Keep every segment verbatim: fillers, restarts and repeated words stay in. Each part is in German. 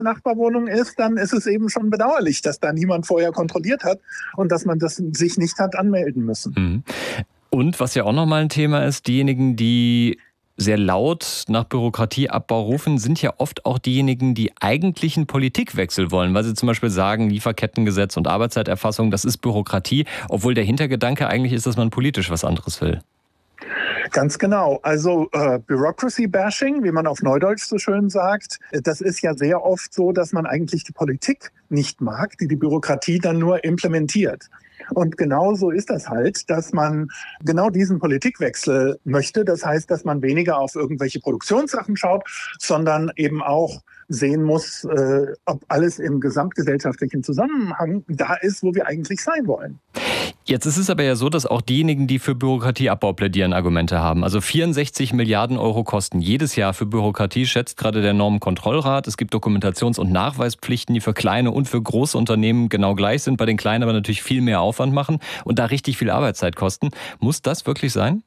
Nachbarwohnung ist, dann ist es eben schon bedauerlich, dass da niemand vorher kontrolliert hat und dass man das sich nicht hat anmelden müssen. Mhm. Und was ja auch nochmal ein Thema ist, diejenigen, die sehr laut nach Bürokratieabbau rufen, sind ja oft auch diejenigen, die eigentlichen Politikwechsel wollen, weil sie zum Beispiel sagen, Lieferkettengesetz und Arbeitszeiterfassung, das ist Bürokratie, obwohl der Hintergedanke eigentlich ist, dass man politisch was anderes will. Ganz genau. Also äh, Bureaucracy-Bashing, wie man auf Neudeutsch so schön sagt, das ist ja sehr oft so, dass man eigentlich die Politik nicht mag, die die Bürokratie dann nur implementiert. Und genau so ist das halt, dass man genau diesen Politikwechsel möchte. Das heißt, dass man weniger auf irgendwelche Produktionssachen schaut, sondern eben auch sehen muss, äh, ob alles im gesamtgesellschaftlichen Zusammenhang da ist, wo wir eigentlich sein wollen. Jetzt ist es aber ja so, dass auch diejenigen, die für Bürokratieabbau plädieren, Argumente haben. Also vierundsechzig Milliarden Euro Kosten jedes Jahr für Bürokratie, schätzt gerade der Normenkontrollrat. Es gibt Dokumentations- und Nachweispflichten, die für kleine und für große Unternehmen genau gleich sind, bei den kleinen aber natürlich viel mehr Aufwand machen und da richtig viel Arbeitszeit kosten. Muss das wirklich sein?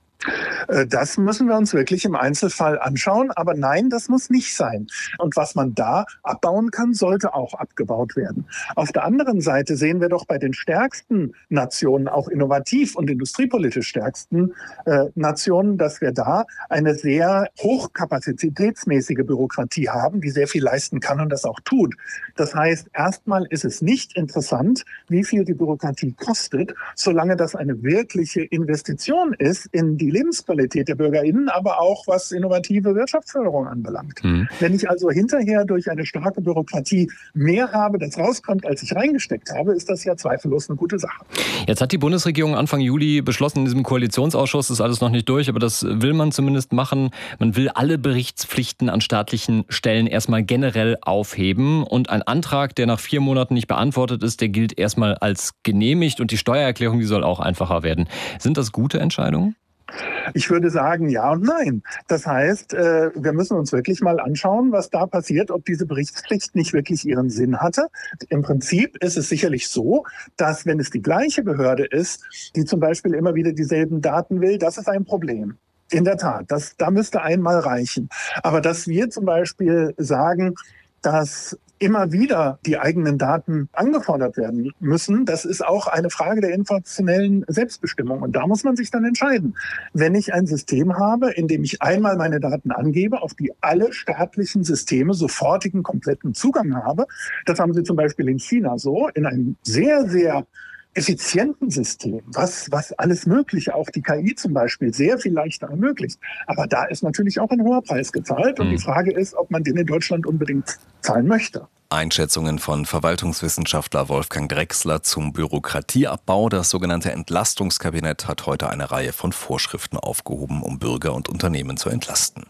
Das müssen wir uns wirklich im Einzelfall anschauen. Aber nein, das muss nicht sein. Und was man da abbauen kann, sollte auch abgebaut werden. Auf der anderen Seite sehen wir doch bei den stärksten Nationen, auch innovativ und industriepolitisch stärksten äh, Nationen, dass wir da eine sehr hochkapazitätsmäßige Bürokratie haben, die sehr viel leisten kann und das auch tut. Das heißt, erstmal ist es nicht interessant, wie viel die Bürokratie kostet, solange das eine wirkliche Investition ist in die Lebensqualität der BürgerInnen, aber auch was innovative Wirtschaftsförderung anbelangt. Mhm. Wenn ich also hinterher durch eine starke Bürokratie mehr habe, das rauskommt, als ich reingesteckt habe, ist das ja zweifellos eine gute Sache. Jetzt hat die Bundesregierung Anfang Juli beschlossen, in diesem Koalitionsausschuss, ist alles noch nicht durch, aber das will man zumindest machen. Man will alle Berichtspflichten an staatlichen Stellen erstmal generell aufheben und ein Antrag, der nach vier Monaten nicht beantwortet ist, der gilt erstmal als genehmigt und die Steuererklärung, die soll auch einfacher werden. Sind das gute Entscheidungen? Ich würde sagen, ja und nein. Das heißt, wir müssen uns wirklich mal anschauen, was da passiert, ob diese Berichtspflicht nicht wirklich ihren Sinn hatte. Im Prinzip ist es sicherlich so, dass wenn es die gleiche Behörde ist, die zum Beispiel immer wieder dieselben Daten will, das ist ein Problem. In der Tat, das, da müsste einmal reichen. Aber dass wir zum Beispiel sagen, dass immer wieder die eigenen Daten angefordert werden müssen, das ist auch eine Frage der informationellen Selbstbestimmung. Und da muss man sich dann entscheiden. Wenn ich ein System habe, in dem ich einmal meine Daten angebe, auf die alle staatlichen Systeme sofortigen, kompletten Zugang habe, das haben sie zum Beispiel in China so, in einem sehr, sehr effizienten System, was, was alles Mögliche, auch die K I zum Beispiel, sehr viel leichter ermöglicht. Aber da ist natürlich auch ein hoher Preis gezahlt. Und die Frage ist, ob man den in Deutschland unbedingt zahlen möchte. Einschätzungen von Verwaltungswissenschaftler Wolfgang Drechsler zum Bürokratieabbau. Das sogenannte Entlastungskabinett hat heute eine Reihe von Vorschriften aufgehoben, um Bürger und Unternehmen zu entlasten.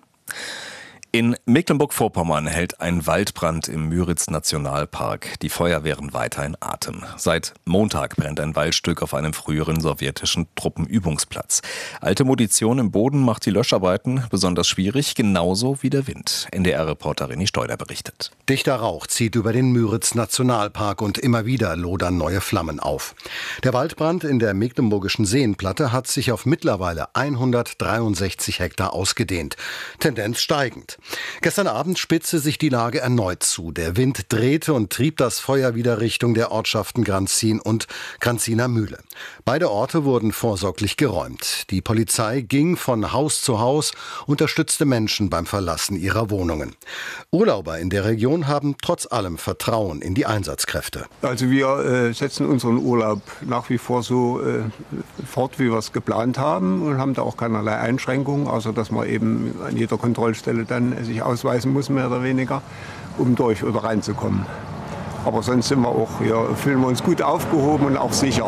In Mecklenburg-Vorpommern hält ein Waldbrand im Müritz-Nationalpark die Feuerwehren weiter in Atem. Seit Montag brennt ein Waldstück auf einem früheren sowjetischen Truppenübungsplatz. Alte Munition im Boden macht die Löscharbeiten besonders schwierig, genauso wie der Wind. N D R-Reporter René Steuder berichtet. Dichter Rauch zieht über den Müritz-Nationalpark und immer wieder lodern neue Flammen auf. Der Waldbrand in der mecklenburgischen Seenplatte hat sich auf mittlerweile hundertdreiundsechzig Hektar ausgedehnt. Tendenz steigend. Gestern Abend spitzte sich die Lage erneut zu. Der Wind drehte und trieb das Feuer wieder Richtung der Ortschaften Granzin und Granziner Mühle. Beide Orte wurden vorsorglich geräumt. Die Polizei ging von Haus zu Haus, unterstützte Menschen beim Verlassen ihrer Wohnungen. Urlauber in der Region haben trotz allem Vertrauen in die Einsatzkräfte. Also wir äh, setzen unseren Urlaub nach wie vor so äh, fort, wie wir es geplant haben und haben da auch keinerlei Einschränkungen, außer dass man eben an jeder Kontrollstelle dann sich ausweisen muss, mehr oder weniger, um durch oder reinzukommen. Aber sonst sind wir auch, ja, fühlen wir uns gut aufgehoben und auch sicher,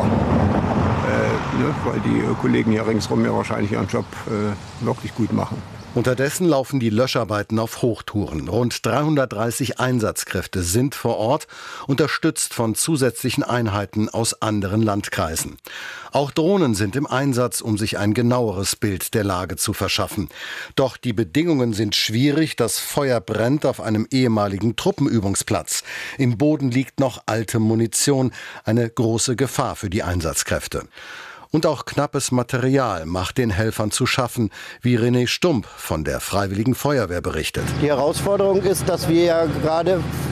äh, ne, weil die Kollegen hier ringsherum ja wahrscheinlich ihren Job äh, wirklich gut machen. Unterdessen laufen die Löscharbeiten auf Hochtouren. Rund dreihundertdreißig Einsatzkräfte sind vor Ort, unterstützt von zusätzlichen Einheiten aus anderen Landkreisen. Auch Drohnen sind im Einsatz, um sich ein genaueres Bild der Lage zu verschaffen. Doch die Bedingungen sind schwierig. Das Feuer brennt auf einem ehemaligen Truppenübungsplatz. Im Boden liegt noch alte Munition, eine große Gefahr für die Einsatzkräfte. Und auch knappes Material macht den Helfern zu schaffen, wie René Stump von der Freiwilligen Feuerwehr berichtet. Die Herausforderung ist, dass wir ja gerade